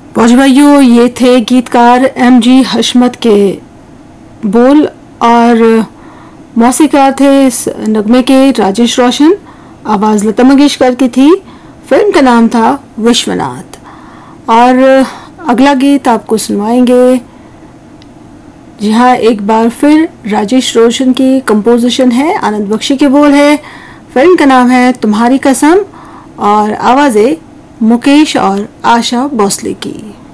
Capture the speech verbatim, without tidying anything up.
फौजी भाइयों, ये थे गीतकार एम जी हशमत के बोल और मौसीकार थे इस नगमे के राजेश रोशन। आवाज़ लता मंगेशकर की थी। फिल्म का नाम था विश्वनाथ। और अगला गीत आपको सुनवाएंगे, जी हाँ, एक बार फिर राजेश रोशन की कंपोजिशन है, आनंद बख्शी के बोल है। फिल्म का नाम है तुम्हारी कसम और आवाज़ें मुकेश और आशा भोसले की।